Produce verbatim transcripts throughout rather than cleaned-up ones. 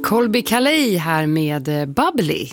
Colby Calais här med Bubbly.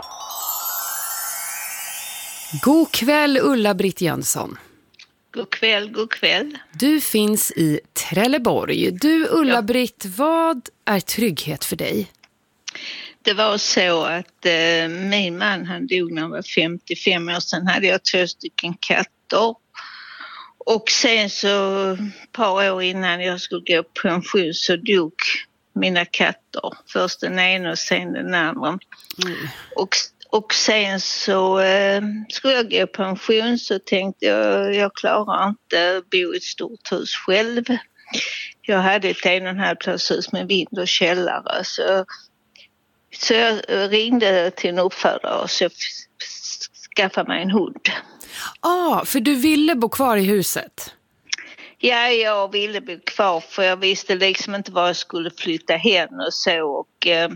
God kväll Ulla-Britt Jönsson. God kväll, god kväll. Du finns i Trelleborg. Du Ulla-Britt, ja. Vad är trygghet för dig? Det var så att eh, min man han dog när han var femtiofem år sedan. Hade jag två stycken katter. Och sen så ett par år innan jag skulle gå på pension så dog mina katter. Först den ena och sen den andra. Mm. Och, och sen så eh, skulle jag gå på pension så tänkte jag jag klarar inte bo i ett stort hus själv. Jag hade ett en och en halv plats med vind och källare så, så jag ringde till en uppfödare och så skaffade mig en hund. Ja, ah, för du ville bo kvar i huset? Ja, jag ville bo kvar för jag visste liksom inte var jag skulle flytta hem och så. Och eh,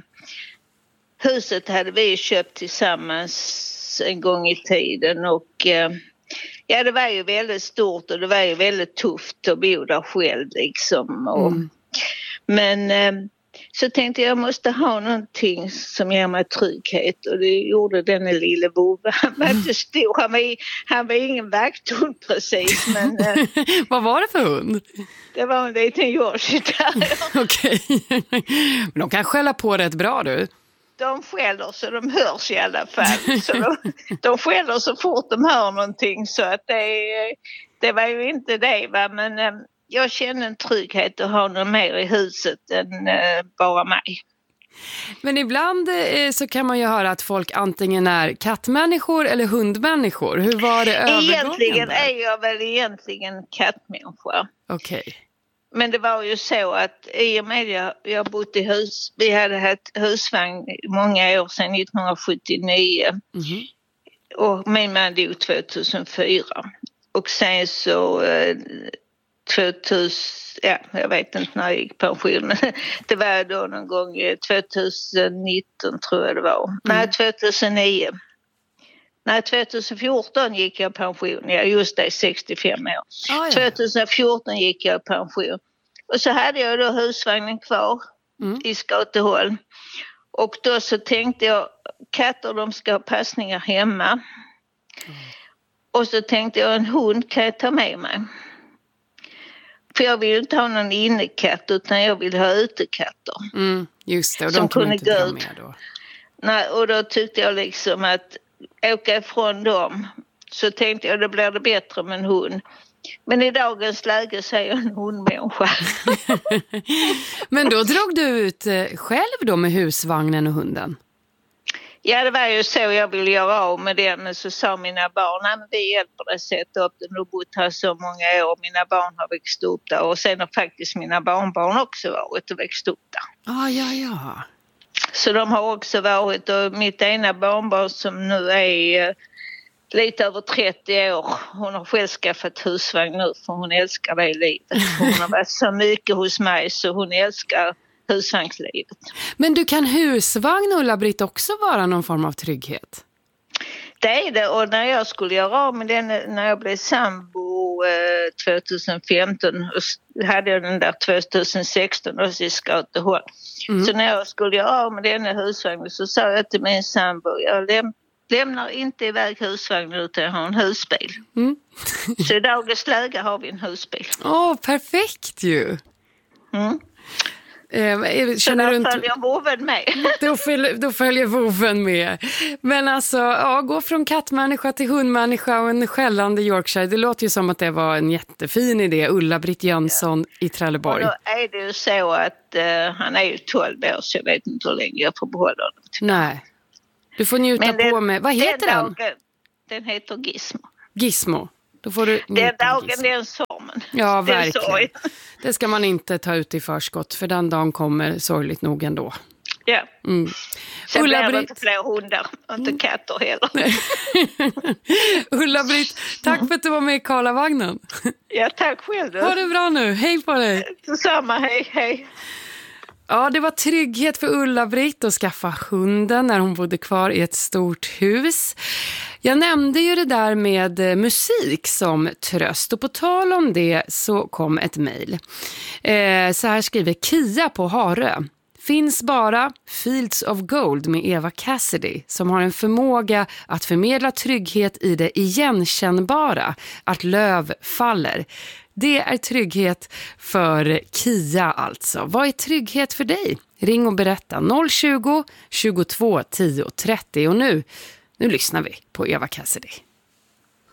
huset hade vi köpt tillsammans en gång i tiden och eh, ja, det var ju väldigt stort och det var ju väldigt tufft att bo där själv liksom. Och, mm. Men eh, så tänkte jag, jag måste ha någonting som ger mig trygghet och det gjorde den lilla Bove. Han var inte stor, han var, han var ingen vakthund precis. Men, vad var det för hund? Det var en liten Yorkshire. Okej, men de kan skälla på rätt bra du. De skäller så de hörs i alla fall. Så de, de skäller så fort de hör någonting så att det, det var ju inte det va, men jag känner en trygghet att ha någon mer i huset än eh, bara mig. Men ibland eh, så kan man ju höra att folk antingen är kattmänniskor eller hundmänniskor. Hur var det övergången? Egentligen är jag väl egentligen kattmänniska. Okej. Okay. Men det var ju så att i och med jag, jag bott i hus, vi hade haft husvagn många år sedan nittonhundrasjuttionio. Mm-hmm. Och min man dog tvåtusenfyra. Och sen så... Eh, tvåtusen, ja, jag vet inte när jag gick pension, men det var då någon gång tjugonitton tror jag det var. Mm. Nej, tjugohundranio. Nej, tjugohundrafjorton gick jag pension. Ja, just det, sextiofem år. Oh, ja. tjugohundrafjorton gick jag pension. Och så hade jag då husvagnen kvar mm. i Skateholm. Och då så tänkte jag, katter de ska ha passningar hemma. Mm. Och så tänkte jag, en hund kan jag ta med mig. För jag vill inte ha någon innekatt utan jag vill ha utekatter. Mm, just det, och de de kunde inte gå ut. Med då. Nej, och då tyckte jag liksom att åka ifrån dem så tänkte jag det blir det bättre med en hund. Men i dagens läge så är jag en hundmänniska. Men då drog du ut själv då med husvagnen och hunden? Ja, det var ju så jag ville göra av med den. Men så sa mina barn, men vi hjälper dig sätta upp den. Du har bott här så många år. Mina barn har växt upp där. Och sen har faktiskt mina barnbarn också varit och växt upp där. Ah, ja, ja. Så de har också varit. Och mitt ena barnbarn som nu är eh, lite över trettio år. Hon har själv skaffat husvagn nu för hon älskar det livet. Hon har varit så mycket hos mig så hon älskar husvagnslivet. Men du, kan husvagn, Ulla-Britt, också vara någon form av trygghet? Det är det, och när jag skulle göra av med den, när jag blev sambo eh, tjugohundrafemton hade jag den där tjugohundrasexton och så i Skateholm. Mm. Så när jag skulle göra av med den husvagnen så sa jag till min sambo, jag läm- lämnar inte iväg husvagnen utan jag har en husbil. Mm. Så i dagens läge har vi en husbil. Åh, oh, perfekt ju! Mm. Eh, så då inte... följer voven med. då, följer, då följer voven med. Men alltså, ja, gå från kattmänniska till hundmänniska och en skällande Yorkshire. Det låter ju som att det var en jättefin idé. Ulla-Britt Jönsson ja. i Trelleborg. Och då är det ju så att uh, han är ju tolv år så jag vet inte hur länge jag får behålla honom. Nej, du får njuta Men på den, med. Vad heter den? Dagen, den heter Gizmo. Gizmo. Då får du den dagen, den sorgen. Ja, verkligen. Det ska man inte ta ut i förskott, för den dagen kommer sorgligt nog ändå. Ja. Mm. Sen Ulla-Britt... blir det inte fler hundar, inte katter heller. Ulla-Britt, tack för att du var med i Karlavagnen. Ja, tack själv. Ha det bra nu, hej på dig. Detsamma, hej, hej. Ja, det var trygghet för Ulla-Britt att skaffa hunden när hon bodde kvar i ett stort hus. Jag nämnde ju det där med musik som tröst, och på tal om det så kom ett mejl. Eh, så här skriver Kia på Harö. finns bara Fields of Gold med Eva Cassidy, som har en förmåga att förmedla trygghet i det igenkännbara, att löv faller. Det är trygghet för Kia alltså. Vad är trygghet för dig? Ring och berätta noll tjugo, tjugotvå, tio, trettio och nu, nu lyssnar vi på Eva Cassidy.